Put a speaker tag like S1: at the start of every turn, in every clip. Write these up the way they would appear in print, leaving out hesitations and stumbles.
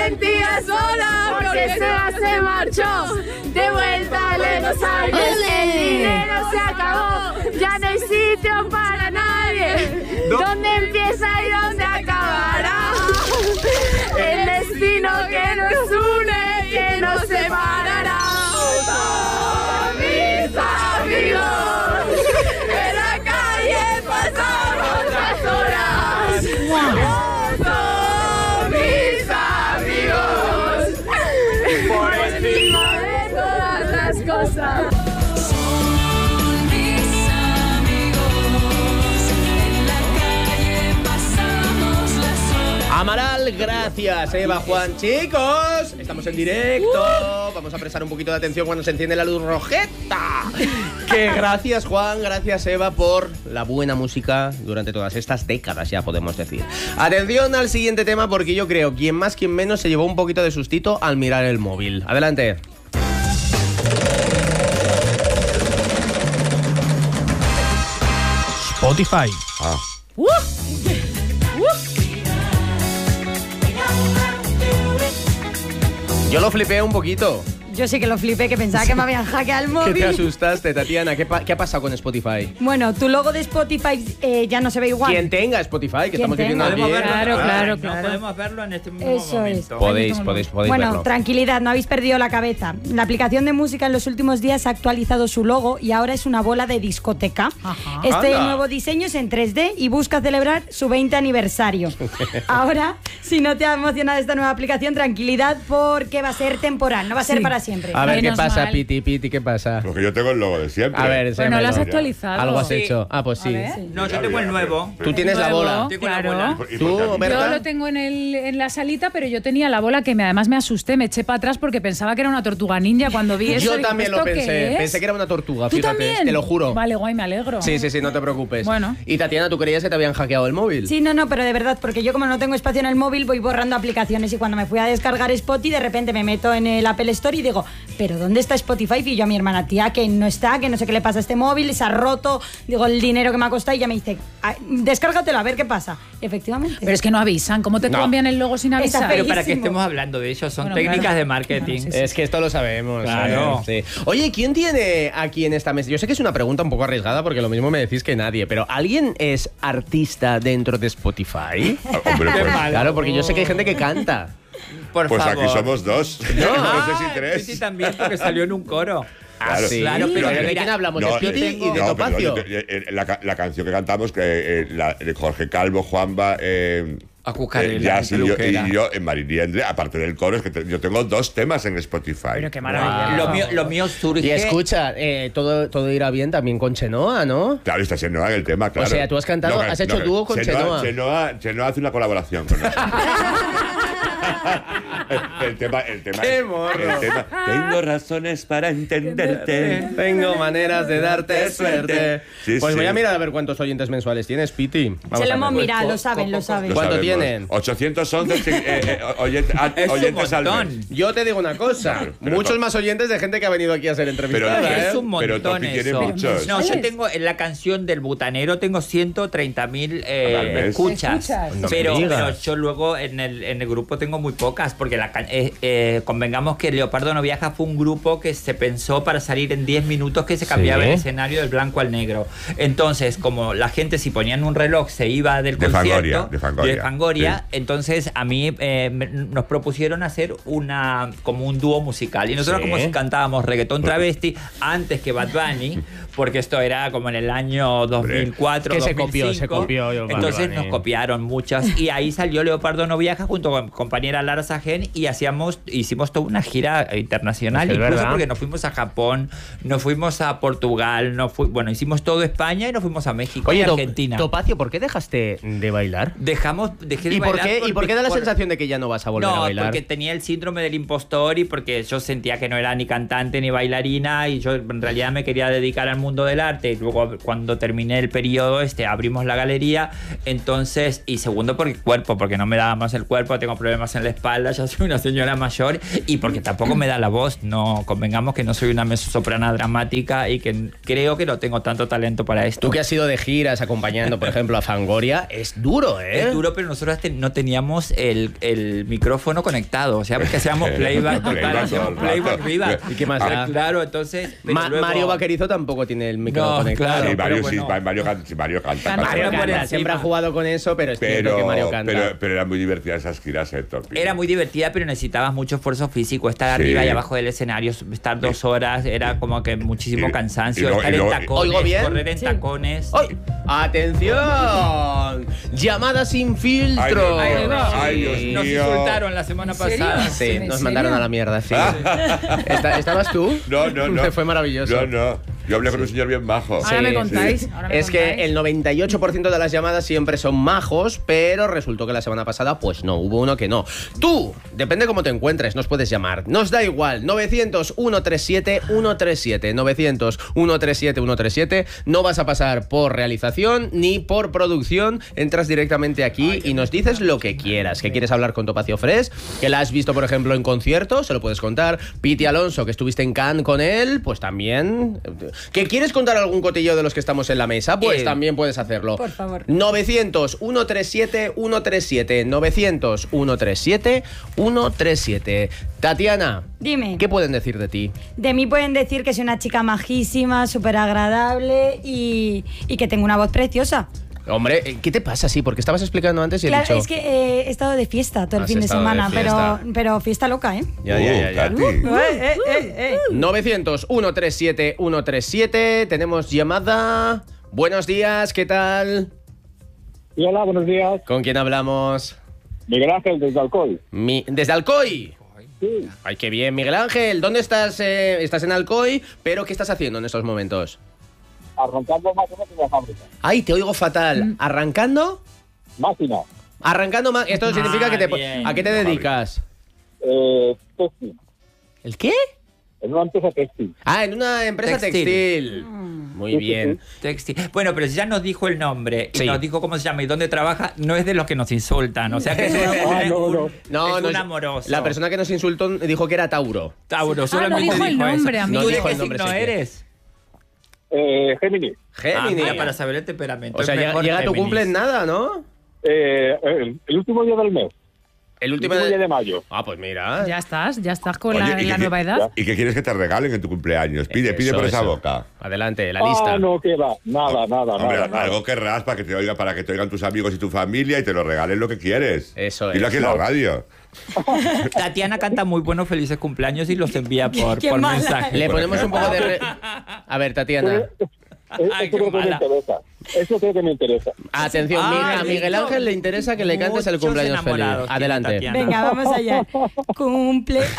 S1: sentía sola porque se marchó. De vuelta a Buenos Aires, el dinero se acabó. Ya no hay sitio para nadie. ¿Dónde empieza y dónde acabará? El destino que nos une, que nos separará. Mis amigos, en la calle pasamos las horas. Son mis amigos, por encima de todas las cosas.
S2: Amaral, gracias, Eva, Juan. Chicos, estamos en directo. Vamos a prestar un poquito de atención cuando se enciende la luz rojeta. Que gracias, Juan, gracias, Eva, por la buena música durante todas estas décadas, ya podemos decir. Atención al siguiente tema, porque yo creo, quien más, quien menos, se llevó un poquito de sustito al mirar el móvil. Adelante.
S3: Spotify.
S2: Yo lo flipé un poquito.
S4: Yo sí que lo flipé, que pensaba que me habían hackeado el móvil.
S2: ¿Qué te asustaste, Tatiana? ¿Qué ha pasado con Spotify?
S4: Bueno, tu logo de Spotify ya no se ve igual.
S2: Quien tenga Spotify, que estamos viendo aquí.
S5: Claro. No podemos verlo en este mismo momento.
S2: Podéis
S4: bueno,
S2: verlo.
S4: tranquilidad, no habéis perdido la cabeza. La aplicación de música en los últimos días ha actualizado su logo y ahora es una bola de discoteca.
S1: Ajá.
S4: Este
S2: Anda.
S4: nuevo diseño es en 3D y busca celebrar su 20 aniversario. Ahora, si no te ha emocionado esta nueva aplicación, tranquilidad, porque va a ser temporal, no va a ser para siempre.
S2: A ver, ¿qué
S6: Menos
S2: pasa,
S6: mal.
S2: Piti, ¿qué pasa?
S7: Porque yo tengo el logo de siempre.
S2: A ver,
S6: Bueno,
S2: enséñamelo.
S6: lo has actualizado.
S2: Algo has
S5: Sí.
S2: hecho. Ah, pues sí.
S5: No, yo tengo el nuevo.
S2: Tú tienes la
S6: Nuevo.
S2: bola.
S5: Tengo la
S6: Claro.
S5: bola.
S7: ¿Y
S2: Tú,
S7: por qué?
S6: Yo
S2: ¿verdad?
S6: lo tengo en la salita, pero yo tenía la bola que además me asusté, me eché para atrás porque pensaba que era una tortuga ninja cuando vi eso.
S2: Yo
S6: digo,
S2: también
S6: ¿esto
S2: lo
S6: qué
S2: pensé.
S6: es?
S2: Pensé que era una tortuga,
S6: ¿Tú
S2: fíjate,
S6: también?
S2: te lo juro.
S6: Vale, guay, me alegro.
S2: Sí, no te preocupes.
S6: Bueno.
S2: Y Tatiana, ¿tú creías que te habían hackeado el móvil?
S4: Sí, no, pero de verdad, porque yo como no tengo espacio en el móvil voy borrando aplicaciones y cuando me fui a descargar Spotify de repente me meto en el Apple Store y digo, ¿pero dónde está Spotify? Y yo a mi hermana, tía, que no está, que no sé qué le pasa a este móvil, se ha roto, digo, el dinero que me ha costado y ella me dice, descárgatelo a ver qué pasa. Y efectivamente.
S6: Pero es que no avisan, ¿cómo te
S2: No.
S6: cambian el logo sin
S4: Está
S6: avisar?
S5: Pero para que
S4: feísimo.
S5: estemos hablando de ello, son
S6: Bueno,
S5: técnicas
S6: claro.
S5: de marketing.
S6: Claro, sí,
S2: Es que esto lo sabemos.
S5: Claro.
S2: Sí. Oye, ¿quién tiene aquí en esta mesa? Yo sé que es una pregunta un poco arriesgada porque lo mismo me decís que nadie, pero ¿alguien es artista dentro de Spotify?
S7: Hombre, pues,
S2: Claro, porque yo sé que hay gente que canta.
S5: Por
S7: pues
S5: favor.
S7: aquí somos dos. No sé si
S5: Piti
S7: tres.
S5: también, porque salió en un coro.
S7: Claro.
S5: Claro, pero
S2: ¿De
S5: mira,
S2: quién hablamos?
S7: No,
S2: ¿De Piti y de
S7: no,
S2: Topacio?
S7: la canción que cantamos, que de Jorge Calvo, Juanba,
S5: Acucarela,
S7: Jazz y yo en Mariliendre, aparte del coro, es que yo tengo 2 temas en Spotify.
S6: Pero qué maravilla.
S5: Lo mío surge.
S2: Y escucha, todo irá bien también con Chenoa, ¿no?
S7: Claro, está Chenoa en el tema, claro.
S2: O sea, tú has cantado, has hecho dúo con Chenoa.
S7: Chenoa hace una colaboración con nosotros. el tema.
S2: ¡Qué morro!
S7: El tema. Tengo razones para entenderte.
S2: Tengo maneras de darte suerte.
S7: Sí,
S2: Pues
S7: sí.
S2: voy a mirar a ver cuántos oyentes mensuales tienes, Piti. Vamos
S4: Se
S2: a
S4: lo
S2: ver.
S4: hemos mirado, lo saben.
S7: Lo
S2: ¿Cuánto
S7: sabemos.
S2: tienen?
S7: 811
S5: Es un
S7: oyentes al
S5: montón.
S7: mes.
S2: Yo te digo una cosa,
S7: Claro, pero
S2: muchos
S7: to-
S2: más oyentes de gente que ha venido aquí a ser
S7: Pero
S2: entrevistada,
S5: Es un
S7: Pero
S5: montón
S7: Topi tiene
S5: eso.
S7: muchos.
S5: No, yo tengo en la canción del butanero tengo 130.000
S7: Al mes.
S5: escuchas.
S2: No me
S5: Pero
S2: digas.
S5: yo luego en el grupo tengo muy pocas, porque convengamos que Leopardo no viaja fue un grupo que se pensó para salir en 10 minutos, que se cambiaba
S2: Sí.
S5: el escenario del blanco al negro. Entonces, como la gente si ponían un reloj se iba del
S7: De
S5: concierto
S7: Fangoria,
S5: de Fangoria,
S7: sí.
S5: entonces a mí nos propusieron hacer como un dúo musical. Y nosotros
S2: Sí.
S5: como si cantábamos reggaetón travesti antes que Bad Bunny, porque esto era como en el año 2004,
S2: Que se
S5: 2005.
S2: copió Bad
S5: Entonces
S2: Bunny.
S5: nos copiaron muchas. Y ahí salió Leopardo no viaja junto con mi compañera Lara Sajén y hicimos toda una gira internacional,
S2: Es
S5: incluso
S2: verdad.
S5: porque nos fuimos a Japón, nos fuimos a Portugal, hicimos todo España y nos fuimos a México y Argentina.
S2: Topacio, ¿por qué dejaste de bailar?
S5: Dejé de
S2: ¿Y por
S5: bailar
S2: qué da la
S5: por-
S2: sensación de que ya no vas a volver a bailar?
S5: porque tenía el síndrome del impostor y porque yo sentía que no era ni cantante ni bailarina y yo en realidad me quería dedicar al mundo del arte. Y luego cuando terminé el periodo abrimos la galería, entonces, y segundo porque no me daba más el cuerpo, tengo problemas en la espalda, ya soy una señora mayor y porque tampoco me da la voz, no convengamos que no soy una mezzosoprana dramática y que creo que no tengo tanto talento para esto.
S2: Tú que has ido de giras acompañando, por ejemplo, a Fangoria, es duro, ¿eh?
S5: Es duro, pero nosotros no teníamos el micrófono conectado, o sea, porque hacíamos playback total, hacíamos playback viva.
S2: ¿Y qué más da?
S5: Claro, entonces... pero luego-
S2: Mario Vaquerizo tampoco tiene el micrófono
S5: No,
S2: conectado.
S5: claro.
S7: Sí, Mario,
S5: pero
S7: sí,
S5: bueno.
S7: Mario canta.
S2: Mario
S5: Canta.
S2: canta, siempre ha jugado con eso, pero es cierto que Mario canta.
S7: Pero eran muy divertidas esas giras, Torpi.
S5: Era muy divertida, pero necesitabas mucho esfuerzo físico. Estar
S7: Sí.
S5: arriba y abajo del escenario, estar 2 horas, era como que muchísimo
S7: Y-
S5: cansancio.
S7: y luego-
S5: estar
S7: y luego-
S5: en tacones,
S2: ¿Oigo bien?
S5: correr en tacones.
S2: ¡Ay! ¡Atención! Llamada sin filtro.
S7: Ay, Dios mío.
S6: va.
S7: Ay, Dios
S5: Nos
S7: mío.
S5: insultaron la semana
S6: serio?
S5: pasada.
S2: Sí,
S6: ¿En
S2: nos
S6: serio?
S2: mandaron a la mierda, sí. ¿Estabas tú?
S7: No.
S2: Fue maravilloso.
S7: No. Yo hablé con un señor bien majo.
S6: Ahora me contáis.
S2: sí.
S6: ahora me
S2: Es que
S6: contáis.
S2: el 98% de las llamadas siempre son majos, pero resultó que la semana pasada, pues no, hubo uno que no. Tú, depende cómo te encuentres, nos puedes llamar. Nos da igual, 900-137-137, 900-137-137. No vas a pasar por realización ni por producción. Entras directamente aquí y nos dices lo que quieras. Que quieres hablar con Topacio Fresh, que la has visto, por ejemplo, en concierto, se lo puedes contar. Piti Alonso, que estuviste en Cannes con él, pues también. ¿Que quieres contar algún cotillo de los que estamos en la mesa? Pues también puedes hacerlo.
S4: Por favor.
S2: 900-137-137. 900-137-137. Tatiana,
S4: Dime.
S2: ¿qué pueden decir de ti?
S4: De mí pueden decir que soy una chica majísima, súper agradable y que tengo una voz preciosa.
S2: Hombre, ¿qué te pasa? Sí, porque estabas explicando antes y he
S4: Claro,
S2: dicho...
S4: es que he estado de fiesta todo el
S2: Has
S4: fin de
S2: estado de
S4: semana,
S2: fiesta.
S4: pero fiesta loca, ¿eh?
S2: Ya.
S7: Katy.
S2: 900-137-137. Tenemos llamada. Buenos días, ¿qué tal?
S3: Sí, hola, buenos días.
S2: ¿Con quién hablamos?
S3: Miguel Ángel desde Alcoy.
S2: ¿Desde Alcoy?
S3: Sí,
S2: Ay, qué bien, Miguel Ángel. ¿Dónde estás? Estás en Alcoy, pero ¿qué estás haciendo en estos momentos?
S3: arrancando más o menos en la fábrica.
S2: Ay, te oigo fatal. ¿Arrancando?
S3: Máquina,
S2: Arrancando más. Esto significa que
S5: bien.
S2: ¿a qué te dedicas?
S3: textil.
S2: ¿El qué?
S3: En una empresa textil.
S2: Ah, en una empresa
S5: Textil.
S2: textil. Muy
S3: Sí,
S2: bien.
S5: Textil. Bueno, pero si ya nos dijo el nombre y
S2: Sí.
S5: nos dijo cómo se llama y dónde trabaja, no es de los que nos insultan. O sea que es un,
S3: No,
S5: es
S2: no,
S5: un amoroso.
S2: La persona que nos insultó dijo que era Tauro.
S5: Tauro, solamente
S6: dijo el nombre,
S5: eso.
S6: amigo.
S5: ¿Tú
S2: No
S5: de
S2: dijo
S5: qué
S2: el nombre,
S5: signo
S2: sí que-
S5: eres?
S3: Géminis.
S2: Géminis.
S5: Mira, para saber el temperamento.
S2: O sea,
S5: es mejor
S2: llega tu
S5: Géminis.
S2: cumple en nada, ¿no?
S3: El último día del mes.
S2: El
S3: El
S2: último
S3: último día de mayo.
S2: Ah, pues mira.
S6: Ya estás con
S7: Oye,
S6: la
S7: ¿y qué-
S6: nueva edad.
S7: ¿Y qué quieres que te regalen en tu cumpleaños? Pide por esa boca.
S2: Adelante, la lista.
S3: Ah, no, que va. Nada.
S7: Hombre,
S3: nada.
S7: algo querrás para que te oigan tus amigos y tu familia y te lo regalen lo que quieres.
S2: Eso es.
S7: Dilo aquí en la radio.
S5: Tatiana canta muy buenos felices cumpleaños y los envía por
S4: Qué mala.
S5: mensaje.
S2: Le ponemos un poco de... A ver, Tatiana.
S5: Ay,
S3: Eso
S5: qué
S3: creo que me
S5: mala.
S3: interesa. Eso creo que me interesa.
S2: Atención,
S5: Ah,
S2: a Miguel
S5: listo.
S2: Ángel le interesa que le cantes el
S5: Muchos
S2: cumpleaños feliz.
S5: enamorados tiene
S2: Adelante.
S5: Tatiana.
S4: Venga, vamos allá. Cumpleaños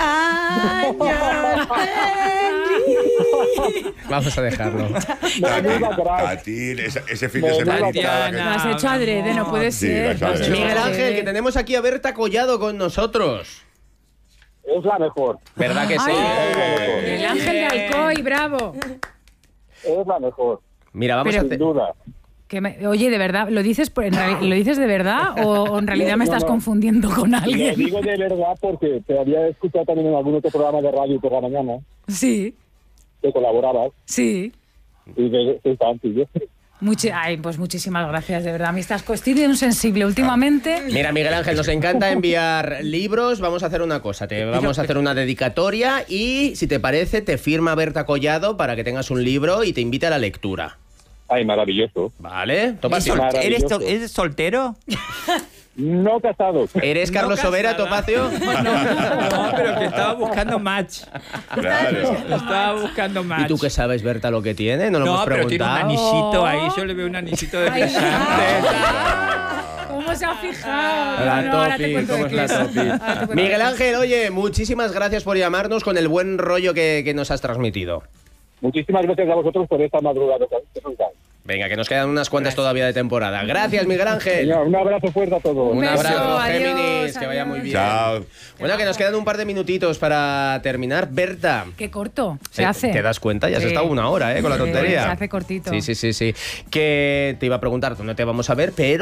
S4: feliz.
S2: Vamos a dejarlo.
S3: Menuda crack.
S7: Katy, ese fin de
S3: Menuda
S7: semana.
S5: Tatiana.
S6: Lo has hecho adrede, no puede
S7: Sí,
S6: ser.
S7: lo has hecho
S2: Miguel
S6: adrede.
S2: Ángel, que tenemos aquí a Berta Collado con nosotros.
S3: Es la mejor.
S2: ¿Verdad que sí?
S6: Ay, el ángel de Alcoy, bravo.
S3: Es la mejor.
S2: Mira, vamos
S6: Pero-
S2: a
S3: Sin
S2: hacer...
S3: duda.
S6: Oye, ¿de verdad? ¿Lo dices, ¿lo dices de verdad o en realidad me estás confundiendo con
S3: Lo
S6: alguien?
S3: digo de verdad porque te había escuchado también en algún otro programa de radio por la mañana
S6: Sí,
S3: que colaborabas
S6: sí.
S3: y soy fan tuyo.
S6: Pues muchísimas gracias, de verdad. A mí estoy bien sensible últimamente.
S2: Mira, Miguel Ángel, nos encanta enviar libros. Vamos a hacer una cosa. Te vamos a hacer una dedicatoria y, si te parece, te firma Berta Collado para que tengas un libro y te invite a la lectura.
S3: Ay, maravilloso.
S2: ¿Vale? Topacio.
S3: Maravilloso.
S5: ¿Eres soltero?
S3: No casado.
S2: ¿Eres Carlos
S5: No
S2: Sobera,
S5: casada.
S2: Topacio?
S5: No, pero que estaba buscando match.
S7: Claro.
S5: Estaba buscando match.
S2: ¿Y tú qué sabes, Berta, lo que tiene? No lo hemos
S5: No, pero tiene un
S2: preguntado.
S5: anillito ahí. Yo le veo un anillito de
S6: Ay,
S5: brillante.
S6: ¿Cómo se ha fijado?
S2: La
S6: No, ahora te
S2: Topi,
S6: cuento
S2: ¿cómo
S6: de
S2: es la
S6: qué es.
S2: Topi?
S6: Ahora te cuento
S2: Miguel
S6: de qué es.
S2: Ángel, oye, muchísimas gracias por llamarnos con el buen rollo que nos has transmitido.
S3: Muchísimas gracias a vosotros por esta madrugada. que sois tan.
S2: Venga, que nos quedan unas cuantas todavía de temporada. Gracias, Miguel Ángel.
S3: Señor, un abrazo fuerte a todos.
S2: Un
S6: beso,
S2: abrazo,
S6: adiós,
S2: Géminis, que vaya muy bien.
S7: Chao.
S2: Bueno, que nos quedan un par de minutitos para terminar. Berta,
S6: Qué corto se hace.
S2: ¿te das cuenta? Ya has
S6: Sí.
S2: estado una hora, con la
S6: Sí,
S2: tontería.
S6: se hace cortito.
S2: Sí. Que te iba a preguntar dónde te vamos a ver, pero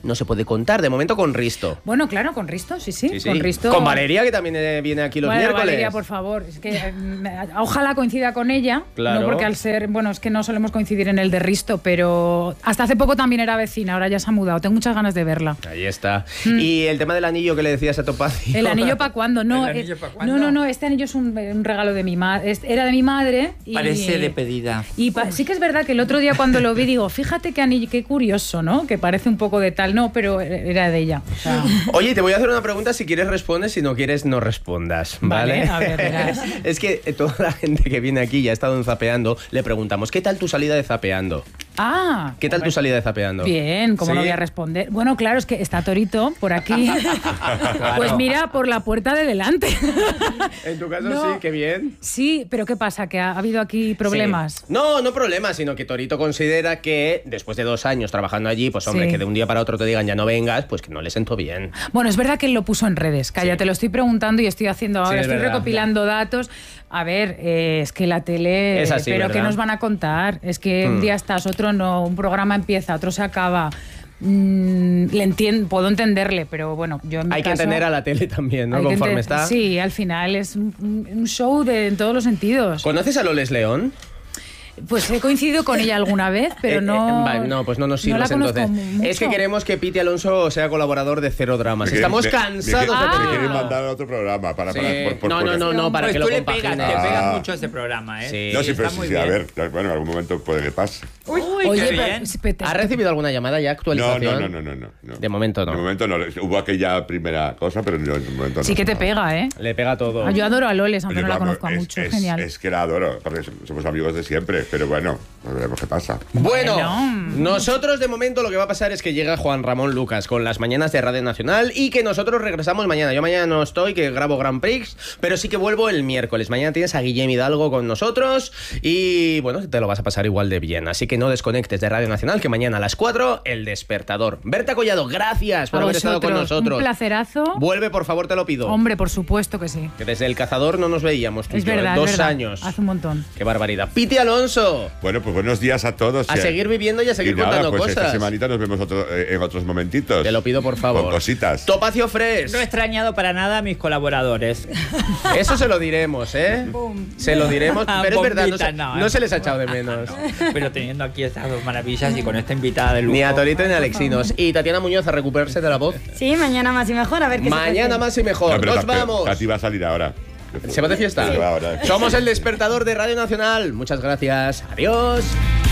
S2: no se puede contar. De momento con Risto.
S6: Bueno, claro, con Risto, sí.
S2: Sí.
S6: Con Risto.
S2: Con Valeria, que también viene aquí los miércoles.
S6: Valeria, por favor. Es que ojalá coincida con ella.
S2: Claro.
S6: No porque al ser, bueno, es que no solemos coincidir en el de Risto, pero hasta hace poco también era vecina, ahora ya se ha mudado. Tengo muchas ganas de verla.
S2: Ahí está. Y el tema del anillo que le decías a Topacio.
S6: ¿El anillo para cuándo? No,
S5: ¿El anillo pa' cuándo?
S6: no, este anillo es un regalo de mi madre. Era de mi madre. Y,
S5: Parece de pedida.
S6: Y sí que es verdad que el otro día cuando lo vi digo, fíjate qué anillo, qué curioso, ¿no? Que parece un poco de tal, no, pero era de ella. O sea,
S2: Oye, te voy a hacer una pregunta, si quieres respondes, si no quieres no respondas, ¿vale?
S6: a ver, verás.
S2: Es que toda la gente que viene aquí y ha estado en Zapeando, le preguntamos, ¿qué tal tu salida de Zapeando?
S6: Ah,
S2: ¿Qué tal tu salida de Zapeando?
S6: bien, ¿cómo
S2: ¿Sí?
S6: no voy a responder? Bueno, claro, es que está Torito por aquí.
S2: Claro.
S6: Pues mira, por la puerta de delante.
S2: En tu caso
S6: No.
S2: sí, qué bien.
S6: Sí, pero ¿qué pasa? ¿Que ha habido aquí problemas?
S2: Sí. No problemas, sino que Torito considera que después de 2 años trabajando allí, pues hombre,
S6: Sí.
S2: que de un día para otro te digan ya no vengas, pues que no le sentó bien.
S6: Bueno, es verdad que él lo puso en redes. Calla, te lo estoy preguntando y estoy haciendo ahora,
S2: Sí, es
S6: estoy
S2: verdad,
S6: recopilando datos. A ver, es que la tele...
S2: Es así,
S6: pero
S2: ¿verdad?
S6: ¿qué nos van a contar? Es que un día estás, otro no, un programa empieza, otro se acaba. Puedo entenderle, pero bueno, yo en mi
S2: Hay que
S6: caso,
S2: entender a la tele también, ¿no?
S6: hay que
S2: Conforme
S6: ente-
S2: está.
S6: Sí, al final es un show en todos los sentidos.
S2: ¿Conoces a Loles León?
S6: Pues he coincidido con ella alguna vez, pero no...
S2: Vale, no, pues no nos
S6: no la
S2: sirves
S6: conozco
S2: entonces.
S6: mucho.
S2: Es que queremos que Piti Alonso sea colaborador de Cero Dramas.
S7: Me
S2: Estamos
S7: quieren-
S2: cansados
S7: me
S2: de
S7: quieren
S2: tenerlo.
S7: mandar a otro programa para
S2: Sí.
S7: por
S2: No, para
S5: Pues
S2: que
S5: tú
S2: lo
S5: le pegas,
S2: compagine.
S5: te pegas
S7: Ah.
S5: mucho a ese programa, ¿eh?
S2: Sí.
S7: No, sí, pero
S5: Está muy
S7: sí, a
S5: bien.
S7: ver, bueno, en algún momento puede que pase.
S5: Uy,
S6: Oye,
S5: qué
S6: pero-
S5: bien.
S6: pero-
S2: ¿Has recibido alguna llamada ya,
S7: No,
S2: actualización?
S7: no.
S2: De momento no.
S7: De momento no. Hubo aquella primera cosa, pero de momento no.
S6: Sí que te pega, ¿eh?
S2: Le pega todo.
S6: Yo adoro a Loles, aunque
S7: Oye,
S6: no la
S7: vamos,
S6: conozco mucho.
S7: es,
S6: Genial.
S7: Es que la adoro, porque somos amigos de siempre, pero bueno, veremos qué pasa.
S2: Bueno,
S6: Bueno.
S2: nosotros de momento lo que va a pasar es que llega Juan Ramón Lucas con las mañanas de Radio Nacional y que nosotros regresamos mañana. Yo mañana no estoy, que grabo Grand Prix, pero sí que vuelvo el miércoles. Mañana tienes a Guillem Hidalgo con nosotros y bueno, te lo vas a pasar igual de bien. Así que no desconectes de Radio Nacional, que mañana a las 4, El Despertador. Berta Collado, gracias por
S6: A
S2: haber estado con
S6: vosotros,
S2: nosotros.
S6: Un placerazo.
S2: Vuelve, por favor, te lo pido.
S6: Hombre, por supuesto que sí.
S2: Que desde El Cazador no nos veíamos tú y
S6: Es
S2: yo,
S6: verdad,
S2: 2
S6: es verdad.
S2: años.
S6: Hace un montón.
S2: Qué barbaridad. Piti Alonso,
S7: Bueno, pues buenos días a todos.
S2: a seguir viviendo y a seguir
S7: y nada,
S2: contando
S7: pues esta
S2: cosas.
S7: semanita nos vemos en otros momentitos.
S2: Te lo pido, por favor.
S7: Con cositas.
S2: Topacio Fresh.
S5: No he extrañado para nada a mis colaboradores.
S2: Eso se lo diremos, ¿eh? Se lo diremos, pero es verdad,
S5: Bombita,
S2: no se les ha echado de menos.
S5: Pero teniendo aquí estas dos maravillas y con esta invitada de lujo.
S2: Ni a Torito ni a Alexinos. Y Tatiana Muñoz a recuperarse de la voz.
S4: Sí, mañana más y mejor, a ver qué se
S2: Mañana
S4: cuece.
S2: más y mejor.
S7: No, pero
S2: ¡Nos vamos!
S7: Tati va a salir ahora.
S2: ¿Se va de fiesta?
S7: Se va ahora.
S2: Somos El Despertador de Radio Nacional. Muchas gracias. Adiós.